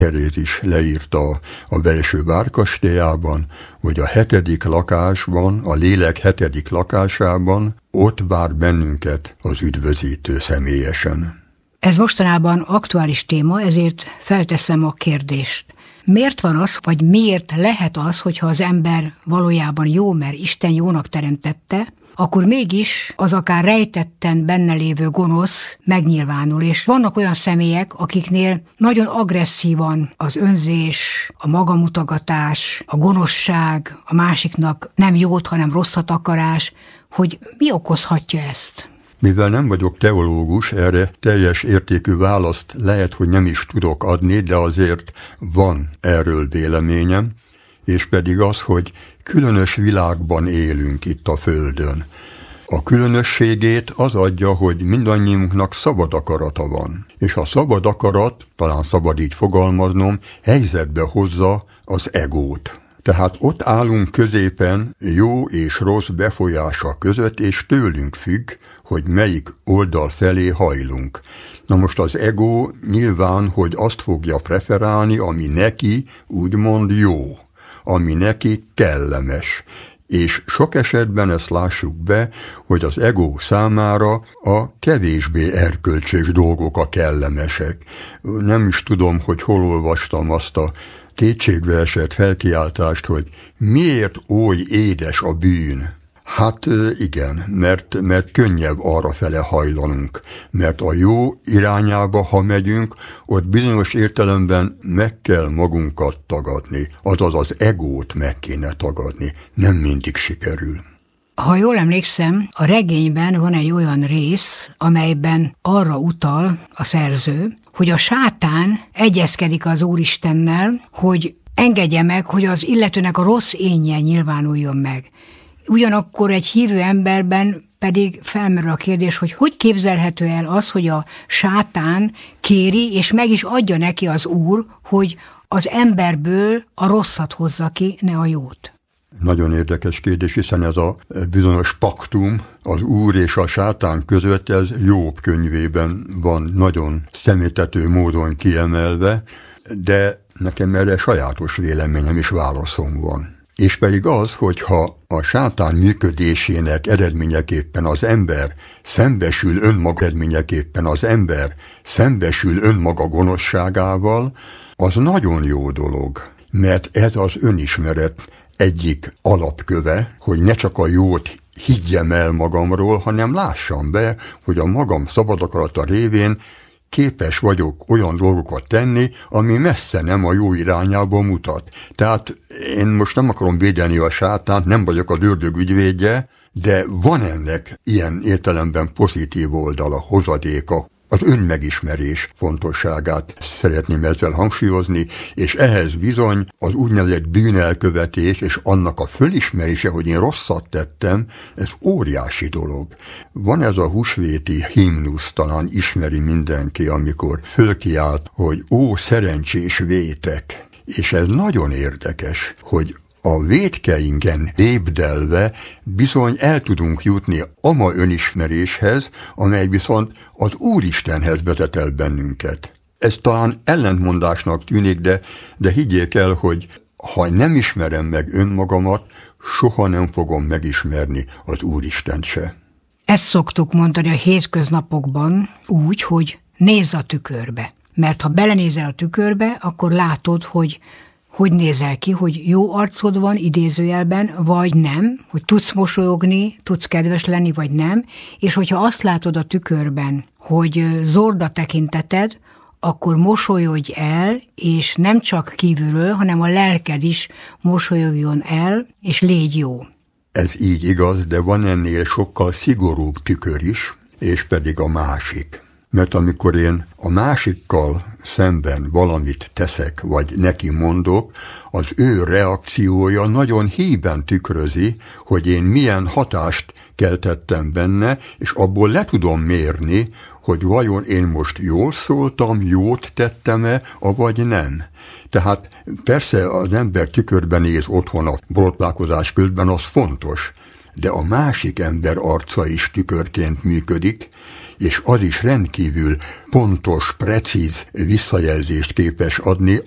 Herét is leírta a Belső várkastélyában, hogy a 7. lakásban, a lélek 7. lakásában ott vár bennünket az üdvözítő személyesen. Ez mostanában aktuális téma, ezért felteszem a kérdést. Miért van az, vagy miért lehet az, hogyha az ember valójában jó, mert Isten jónak teremtette, akkor mégis az akár rejtetten benne lévő gonosz megnyilvánul, és vannak olyan személyek, akiknél nagyon agresszívan az önzés, a magamutogatás, a gonoszság, a másiknak nem jót, hanem rosszat akarás, hogy mi okozhatja ezt? Mivel nem vagyok teológus, erre teljes értékű választ lehet, hogy nem is tudok adni, de azért van erről véleményem, és pedig az, hogy különös világban élünk itt a Földön. A különösségét az adja, hogy mindannyiunknak szabad akarata van. És a szabad akarat, talán szabad így fogalmaznom, helyzetbe hozza az egót. Tehát ott állunk középen jó és rossz befolyása között, és tőlünk függ, hogy melyik oldal felé hajlunk. Na most az ego nyilván, hogy azt fogja preferálni, ami neki úgymond jó, ami neki kellemes. És sok esetben ezt lássuk be, hogy az ego számára a kevésbé erkölcsös dolgok a kellemesek. Nem is tudom, hogy hol olvastam azt a kétségbe esett felkiáltást, hogy miért oly édes a bűn. Hát igen, mert könnyebb arrafele hajlanunk, mert a jó irányába, ha megyünk, ott bizonyos értelemben meg kell magunkat tagadni, azaz az egót meg kéne tagadni, nem mindig sikerül. Ha jól emlékszem, a regényben van egy olyan rész, amelyben arra utal a szerző, hogy a sátán egyezkedik az Úristennel, hogy engedje meg, hogy az illetőnek a rossz énje nyilvánuljon meg. Ugyanakkor egy hívő emberben pedig felmerül a kérdés, hogy képzelhető el az, hogy a sátán kéri, és meg is adja neki az Úr, hogy az emberből a rosszat hozza ki, ne a jót. Nagyon érdekes kérdés, hiszen ez a bizonyos paktum az Úr és a sátán között, ez Jobb könyvében van nagyon személytető módon kiemelve, de nekem erre sajátos véleményem és válaszom van. És pedig az, hogyha a sátán működésének eredményeképpen az ember szembesül önmaga gonoszságával, az nagyon jó dolog, mert ez az önismeret egyik alapköve, hogy ne csak a jót higgyem el magamról, hanem lássam be, hogy a magam szabad akarata révén képes vagyok olyan dolgokat tenni, ami messze nem a jó irányába mutat. Tehát én most nem akarom védeni a sátánt, nem vagyok a ördög ügyvédje, de van ennek ilyen értelemben pozitív oldala, hozadéka. Az önmegismerés fontosságát szeretném ezzel hangsúlyozni, és ehhez bizony az úgynevezett bűnelkövetés és annak a fölismerése, hogy én rosszat tettem, ez óriási dolog. Van ez a húsvéti himnusz, talán ismeri mindenki, amikor fölkiált, hogy ó, szerencsés vétek. És ez nagyon érdekes, hogy a vétkeinken lépdelve bizony el tudunk jutni ama önismeréshez, amely viszont az Úristenhez vezet el bennünket. Ez talán ellentmondásnak tűnik, de higgyék el, hogy ha nem ismerem meg önmagamat, soha nem fogom megismerni az Úristent se. Ezt szoktuk mondani a hétköznapokban úgy, hogy nézz a tükörbe. Mert ha belenézel a tükörbe, akkor látod, hogy nézel ki, hogy jó arcod van idézőjelben, vagy nem, hogy tudsz mosolyogni, tudsz kedves lenni, vagy nem, és hogyha azt látod a tükörben, hogy zord a tekinteted, akkor mosolyodj el, és nem csak kívülről, hanem a lelked is mosolyogjon el, és légy jó. Ez így igaz, de van ennél sokkal szigorúbb tükör is, és pedig a másik. Mert amikor én a másikkal szemben valamit teszek, vagy neki mondok, az ő reakciója nagyon híven tükrözi, hogy én milyen hatást keltettem benne, és abból le tudom mérni, hogy vajon én most jól szóltam, jót tettem-e, avagy nem. Tehát persze az ember tükörben néz otthon a borotválkozás közben, az fontos, de a másik ember arca is tükörként működik, és az is rendkívül pontos, precíz visszajelzést képes adni